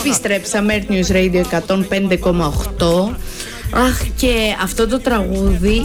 Επιστρέψαμε, Earth News Radio 105,8. Αχ, και αυτό το τραγούδι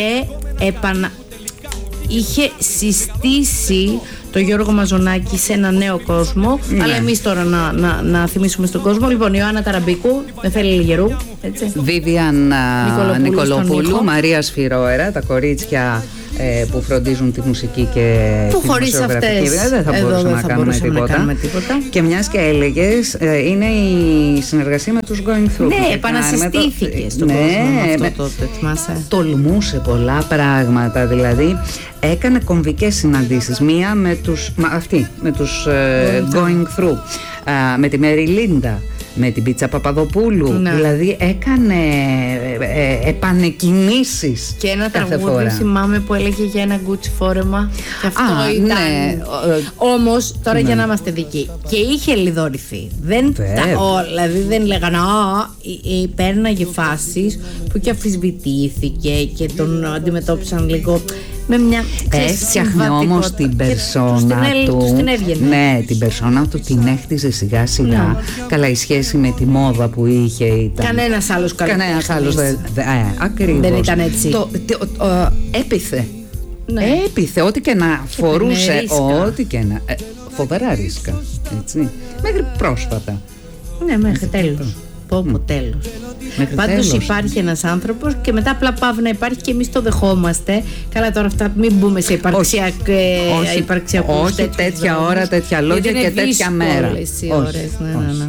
είχε συστήσει το Γιώργο Μαζονάκη σε ένα νέο κόσμο. Ναι. Αλλά εμείς τώρα να θυμίσουμε στον κόσμο. Λοιπόν, Ιωάννα Ταραμπίκου, Νεφέλη Λιγερού, Βίβιαν Νικολοπούλου, Μαρία Σφυρόερα, τα κορίτσια που φροντίζουν τη μουσική και που τη χωρίς αυτές δεν θα μπορούσαμε να κάνουμε τίποτα. Και μιας και έλεγες, είναι η συνεργασία με τους Going Through. Ναι, επανασυστήθηκε στον κόσμο αυτό τότε, θυμάσαι. Τολμούσε πολλά πράγματα, δηλαδή έκανε κομβικές συναντήσεις. Μία με τους Going Through, με τη Μέρι Λίντα, με την Πίτσα Παπαδοπούλου. Ναι. Δηλαδή έκανε επανεκκινήσεις. Και ένα τραγούδι θυμάμαι που έλεγε για ένα γκούτσι φόρεμα. Και αυτό ήταν. Ναι. Όμως τώρα για να είμαστε δικοί. Και είχε λιδωρηθεί. Δηλαδή δεν λέγανε πέρναγε φάσεις που και αμφισβητήθηκε και τον αντιμετώπισαν λίγο με μια έφτιαχνε όμως την περσόνα του. Ναι, την περσόνα του την έχτιζε σιγά σιγά. Καλά, η σχέση με τη μόδα που είχε ήταν. Κανένας άλλος ακριβώς. Δεν ήταν έτσι. Έπιθε ό,τι και να φορούσε, ό,τι και να. Φοβερά ρίσκα. Έτσι. Μέχρι πρόσφατα. Ναι, μέχρι τέλος. Τέλος. Πάντως υπάρχει ένας άνθρωπος και μετά απλά πάβει να υπάρχει και εμείς το δεχόμαστε. Καλά, τώρα αυτά μην μπούμε σε υπαρξιακούς. Όχι τέτοια ώρα, τέτοια λόγια και τέτοια μέρα. Όχι.